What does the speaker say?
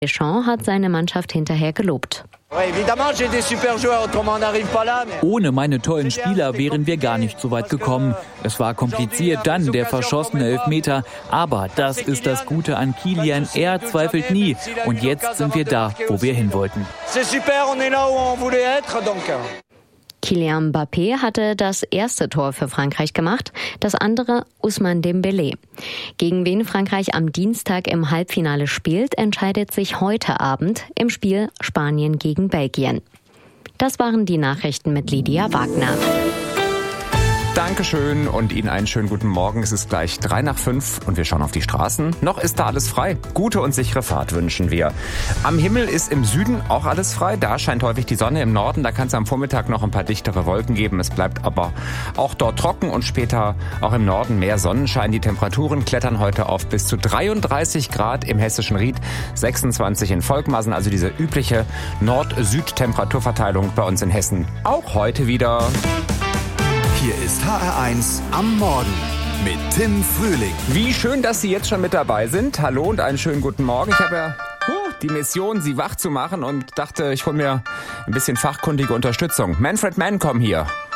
Deschamps hat seine Mannschaft hinterher gelobt. Ohne meine tollen Spieler wären wir gar nicht so weit gekommen. Es war kompliziert, dann der verschossene Elfmeter. Aber das ist das Gute an Kylian, er zweifelt nie. Und jetzt sind wir da, wo wir hin wollten. Kylian Mbappé hatte das erste Tor für Frankreich gemacht, das andere Ousmane Dembélé. Gegen wen Frankreich am Dienstag im Halbfinale spielt, entscheidet sich heute Abend im Spiel Spanien gegen Belgien. Das waren die Nachrichten mit Lydia Wagner. Dankeschön und Ihnen einen schönen guten Morgen. Es ist gleich 3:05 und wir schauen auf die Straßen. Noch ist da alles frei. Gute und sichere Fahrt wünschen wir. Am Himmel ist im Süden auch alles frei. Da scheint häufig die Sonne. Im Norden, da kann es am Vormittag noch ein paar dichtere Wolken geben. Es bleibt aber auch dort trocken und später auch im Norden mehr Sonnenschein. Die Temperaturen klettern heute auf bis zu 33 Grad im hessischen Ried, 26 in Volkmaßen. Also diese übliche Nord-Süd-Temperaturverteilung bei uns in Hessen. Auch heute wieder. Hier ist HR1 am Morgen mit Tim Frühling. Wie schön, dass Sie jetzt schon mit dabei sind. Hallo und einen schönen guten Morgen. Ich habe ja die Mission, Sie wach zu machen und dachte, ich hole mir ein bisschen fachkundige Unterstützung. Manfred Mann, komm hier.